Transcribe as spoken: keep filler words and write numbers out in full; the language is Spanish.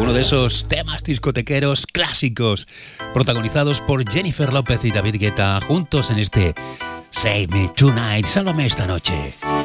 Uno de esos temas discotequeros clásicos, protagonizados por Jennifer López y David Guetta, juntos en este Save Me Tonight, Sálvame esta noche.